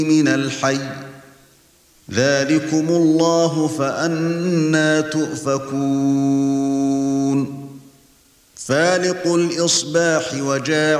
من الحي ذلكم الله فأنى تؤفكون فالق الإصباح وجاعل